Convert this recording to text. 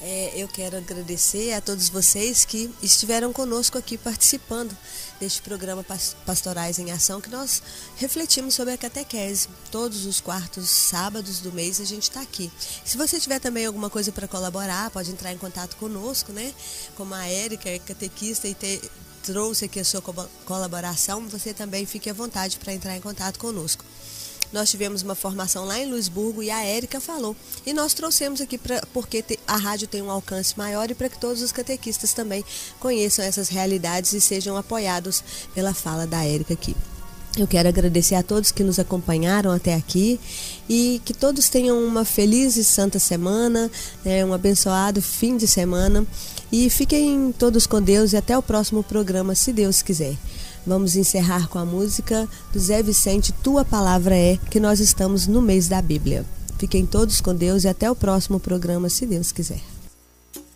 Eu quero agradecer a todos vocês que estiveram conosco aqui participando deste programa Pastorais em Ação, que nós refletimos sobre a catequese. Todos os quartos sábados do mês a gente está aqui. Se você tiver também alguma coisa para colaborar, pode entrar em contato conosco, né? Como a Érica é catequista e trouxe aqui a sua colaboração, você também fique à vontade para entrar em contato conosco. Nós tivemos uma formação lá em Luisburgo e a Érica falou. E nós trouxemos aqui porque a rádio tem um alcance maior e para que todos os catequistas também conheçam essas realidades e sejam apoiados pela fala da Érica aqui. Eu quero agradecer a todos que nos acompanharam até aqui e que todos tenham uma feliz e santa semana, um abençoado fim de semana. E fiquem todos com Deus e até o próximo programa, se Deus quiser. Vamos encerrar com a música do Zé Vicente, Tua Palavra É, que nós estamos no mês da Bíblia. Fiquem todos com Deus e até o próximo programa, se Deus quiser.